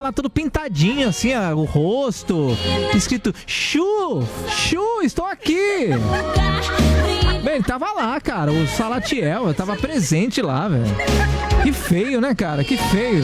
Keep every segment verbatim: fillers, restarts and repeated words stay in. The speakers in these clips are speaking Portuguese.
lá todo pintadinho, assim, ó, o rosto, escrito Chu, Chu, estou aqui. Bem, ele tava lá, cara, o Salatiel, eu tava presente lá, velho. Que feio, né, cara, que feio.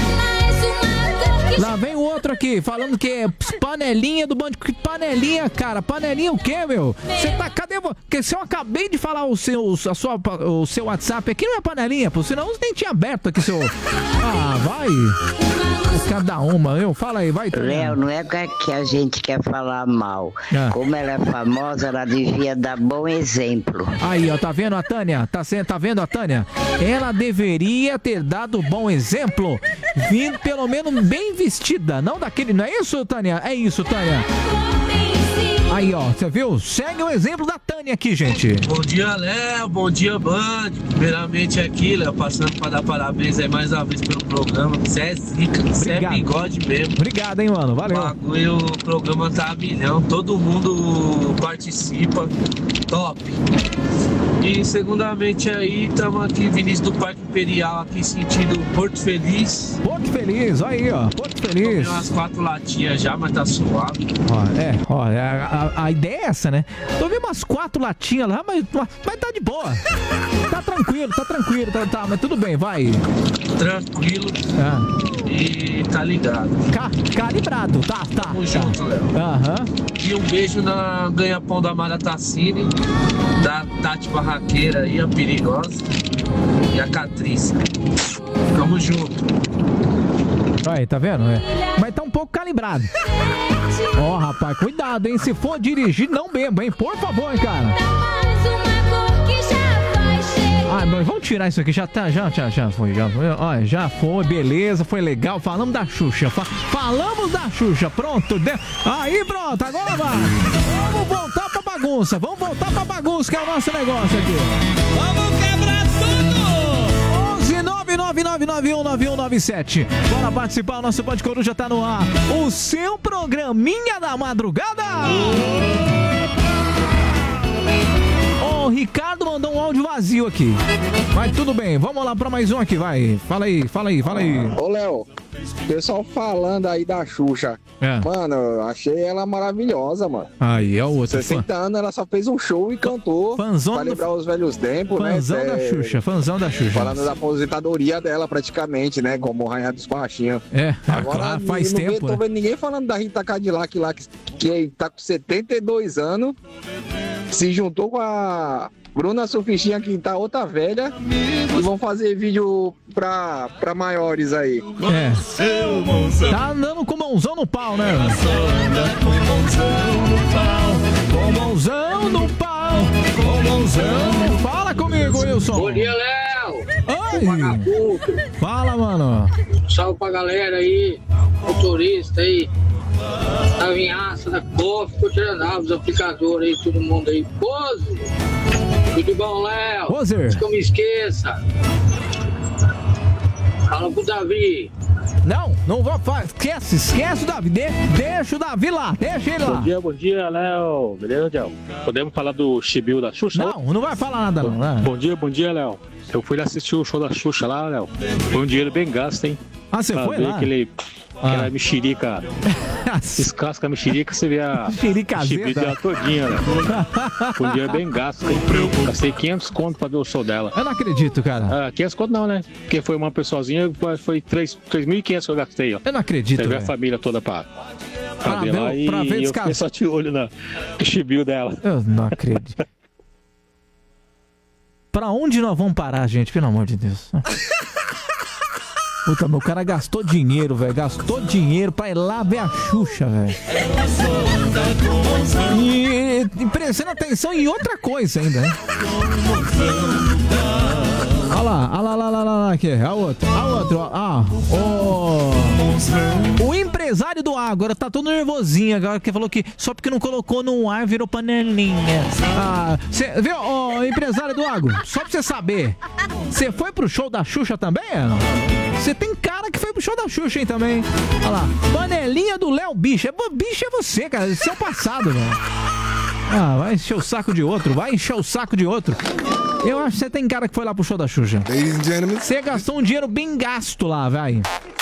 Lá vem o outro aqui, falando que é panelinha do bando. Que panelinha, cara? Panelinha o quê, meu? Você tá, cadê? Porque se eu acabei de falar o seu, a sua, o seu WhatsApp aqui, não é panelinha, pô. Senão eu nem tinha aberto aqui seu... Ah, vai. Cada uma, eu fala aí, vai. Léo, não é que a gente quer falar mal. Ah. Como ela é famosa, ela devia dar bom exemplo. Aí, ó, tá vendo a Tânia? Tá, tá vendo a Tânia? Ela deveria ter dado bom exemplo, vindo pelo menos bem vestida, não daquele, não é isso, Tânia? É isso, Tânia. Aí, ó, você viu? Segue o exemplo da Tânia aqui, gente. Bom dia, Léo. Bom dia, Band. Primeiramente aqui, Léo, passando pra dar parabéns aí mais uma vez pelo programa. Você é zica, você é bigode mesmo. Obrigado, hein, mano. Valeu. O bagulho, o programa tá a milhão. Todo mundo participa. Top. E segundamente aí, estamos aqui, Vinícius do Parque Imperial, aqui sentido Porto Feliz. Porto Feliz, aí, ó. Porto Feliz. Tomei umas quatro latinhas já, mas tá suave. Ó, é, ó, a, a, a ideia é essa, né? Tomei umas quatro latinhas lá, mas, mas tá de boa. Tá tranquilo, tá tranquilo, tá, tá, mas tudo bem, vai. Tranquilo. Ah. E tá ligado. Ca, calibrado, tá, tá. Tamo tá. junto, Léo. Aham. E um beijo na ganha-pão da Mara Tassini, da Tati Barraqueira aí, a perigosa, e a Catrice. Tamo junto. Aí, tá vendo? É. Mas tá um pouco calibrado. Ó, oh, rapaz, cuidado, hein? Se for dirigir, não beba, hein? Por favor, hein, cara. Ah, mas vamos tirar isso aqui, já tá, já, já, já foi, já foi, olha, já foi, beleza, foi legal, falamos da Xuxa, fa falamos da Xuxa, pronto, de... aí pronto, agora vai, vamos voltar pra bagunça, vamos voltar pra bagunça, que é o nosso negócio aqui. Vamos quebrar tudo! onze nove nove nove nove um nove um nove sete, bora participar, o nosso Band Coruja tá no ar, o seu programinha da madrugada! O Ricardo mandou um áudio vazio aqui. Mas tudo bem, vamos lá pra mais um aqui, vai. Fala aí, fala aí, fala aí. Ô, Léo, pessoal falando aí da Xuxa. É. Mano, eu achei ela maravilhosa, mano. Aí, é o outro. sessenta anos, ela só fez um show e cantou. Fanzão pra lembrar do... os velhos tempos, né? Fanzão da Xuxa, fanzão da Xuxa. Falando da aposentadoria dela, praticamente, né? Como Rainha dos Baixinhos. É, agora faz não tempo. Vê, tô né? vendo ninguém falando da Rita Cadillac lá, que, que tá com setenta e dois anos. Se juntou com a Bruna Surfistinha, que tá outra velha, e vão fazer vídeo pra, pra maiores aí. É. Tá andando com mãozão no pau, né? Com mãozão no pau, com mãozão. Fala comigo, Wilson. Bom dia, Léo. Oi. Fala, mano. Salve pra galera aí, motorista aí. Da Vinhaça, da Cof, Cotiranavos, aplicador aí, todo mundo aí. Pose! Tudo bom, Léo? Pose! Antes que eu me esqueça. Fala pro Davi. Não, não vou fazer. Esquece, esquece o Davi. De, deixa o Davi lá, deixa ele lá. Bom dia, bom dia, Léo. Beleza, Léo? Podemos falar do Chibiu da Xuxa? Não, não vai falar nada, não. Né? Bom dia, bom dia, Léo. Eu fui lá assistir o show da Xuxa lá, Léo. Foi um dinheiro bem gasto, hein? Ah, você pra foi ver lá? Aquele, aquela ah. mexerica. Descasca a mexerica, você vê a Chibiu dela todinha, Léo. Foi um dinheiro bem gasto, hein? Gastei quinhentos conto pra ver o show dela. Eu não acredito, cara. Ah, quinhentos conto não, né? Porque foi uma pessoazinha, foi três mil e quinhentos que eu gastei, ó. Eu não acredito, Você vê a família toda pra... Pra, pra ver lá e, pra ver e eu fiquei só de olho na Chibiu dela. Eu não acredito. Pra onde nós vamos parar, gente? Pelo amor de Deus. Puta, meu cara gastou dinheiro, velho. Gastou dinheiro pra ir lá ver a Xuxa, velho. E, e prestando atenção em outra coisa ainda, né? Olha lá, olha lá, olha lá, olha lá, aqui. A outra, a outra, ó. Ah, o... o empresário do agro tá todo nervosinho agora, que falou que só porque não colocou no ar virou panelinha. Ah, cê, viu, ó, empresário do agro, só pra você saber, você foi pro show da Xuxa também, Você tem cara que foi pro show da Xuxa, hein, também. Olha lá, panelinha do Léo Bicho. É, bicho é você, cara, esse é o passado, velho. Ah, vai encher o saco de outro, vai encher o saco de outro. Eu acho que você tem cara que foi lá pro show da Xuxa. Você gastou um dinheiro bem gasto lá, vai.